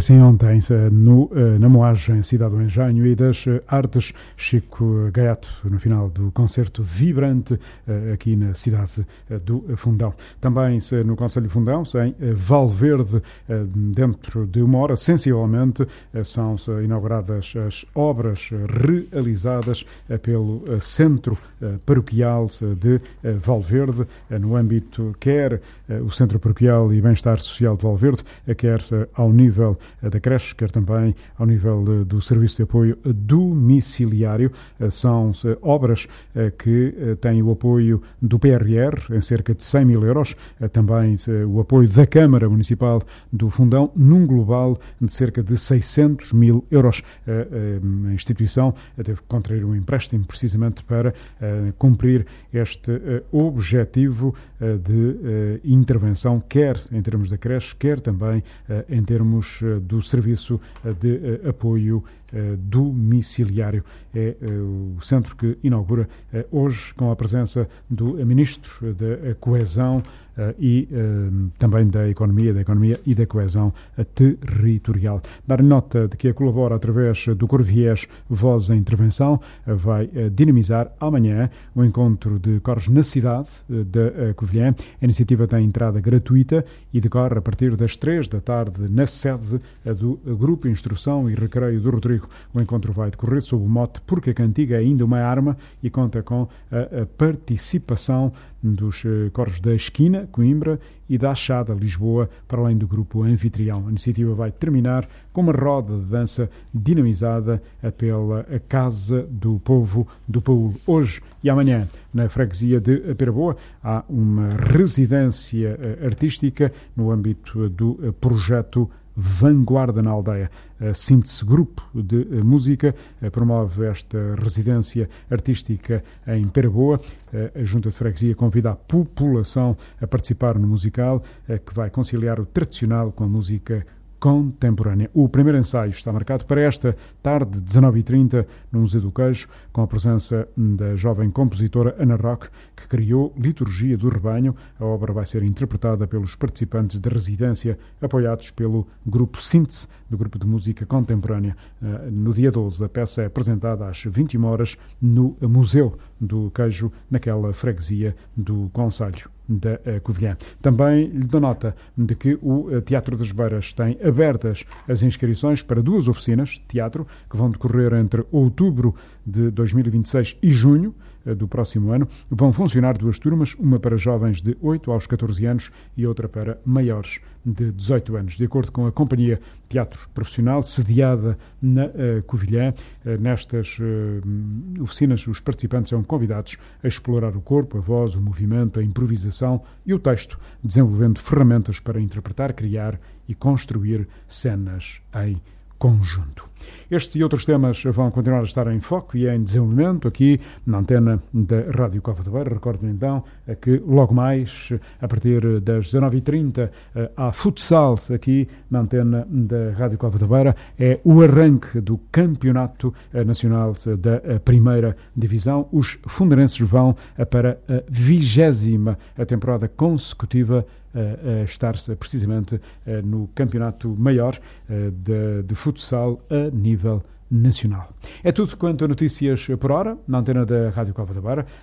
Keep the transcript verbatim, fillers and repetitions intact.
assim ontem, no, na Moagem, Cidade do Engenho e das Artes, Chico Gaiato, no final do concerto vibrante aqui na cidade do Fundão. Também no Concelho de Fundão, em Valverde, dentro de uma hora, sensivelmente, são inauguradas as obras realizadas pelo Centro Paroquial de Valverde, no âmbito quer o Centro Paroquial e Bem-Estar Social de Valverde, quer ao nível da creche, quer também ao nível do Serviço de Apoio Domiciliário. São obras que têm o apoio do P R R em cerca de cem mil euros, também o apoio da Câmara Municipal do Fundão num global de cerca de seiscentos mil euros. A instituição teve que contrair um empréstimo precisamente para cumprir este objetivo de intervenção, quer em termos da creche, quer também em termos do serviço de apoio domiciliário. É o centro que inaugura hoje com a presença do Ministro da Coesão e também da Economia, da Economia e da Coesão Territorial. Dar nota de que a colabora através do Corviés Voz em Intervenção, vai dinamizar amanhã o encontro de coros na cidade da Covilhã. A iniciativa tem entrada gratuita e decorre a partir das três da tarde na sede do Grupo Instrução e Recreio do Rodrigo. O encontro vai decorrer sob o mote Porque a Cantiga é ainda uma arma e conta com a participação dos coros da Esquina, Coimbra, e da Achada, Lisboa, para além do grupo anfitrião. A iniciativa vai terminar com uma roda de dança dinamizada pela Casa do Povo do Paulo. Hoje e amanhã, na freguesia de Peraboa, há uma residência artística no âmbito do projeto Vanguarda na Aldeia. A Síntese Grupo de Música promove esta residência artística em Peraboa. A Junta de Freguesia convida a população a participar no musical, que vai conciliar o tradicional com a música contemporânea. O primeiro ensaio está marcado para esta tarde, dezanove e trinta, no Museu do Queijo, com a presença da jovem compositora Ana Roque, que criou Liturgia do Rebanho. A obra vai ser interpretada pelos participantes da residência, apoiados pelo Grupo Síntese, do Grupo de Música Contemporânea. No dia doze, a peça é apresentada às vinte e uma horas no Museu do Queijo, naquela freguesia do Concelho da Covilhã. Também lhe dou nota de que o Teatro das Beiras tem abertas as inscrições para duas oficinas de teatro que vão decorrer entre outubro de dois mil e vinte e seis e junho do próximo ano. Vão funcionar duas turmas, uma para jovens de oito aos catorze anos e outra para maiores de dezoito anos. De acordo com a Companhia Teatro Profissional, sediada na uh, Covilhã, uh, nestas uh, oficinas os participantes são convidados a explorar o corpo, a voz, o movimento, a improvisação e o texto, desenvolvendo ferramentas para interpretar, criar e construir cenas em conjunto. Estes e outros temas vão continuar a estar em foco e em desenvolvimento aqui na antena da Rádio Cova da Beira. Recordo então que logo mais, a partir das dezanove e trinta, há futsal aqui na antena da Rádio Cova da Beira. É o arranque do Campeonato Nacional da Primeira Divisão. Os fundarenses vão para a vigésima temporada consecutiva a estar precisamente no campeonato maior de, de futsal a nível nacional. É tudo quanto a notícias por hora, na antena da Rádio Cova da Beira.